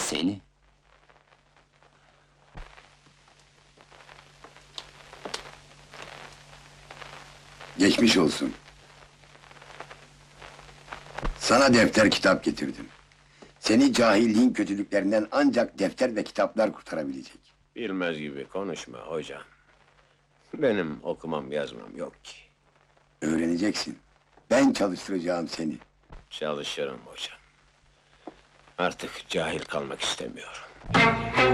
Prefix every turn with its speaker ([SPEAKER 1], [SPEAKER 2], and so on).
[SPEAKER 1] Seni?
[SPEAKER 2] Geçmiş olsun. Sana defter kitap getirdim. Seni cahilliğin kötülüklerinden ancak defter ve kitaplar kurtarabilecek.
[SPEAKER 3] Bilmez gibi konuşma hocam. Benim okumam yazmam yok ki.
[SPEAKER 2] Öğreneceksin. Ben çalıştıracağım seni.
[SPEAKER 3] Çalışırım hocam. Artık cahil kalmak istemiyorum.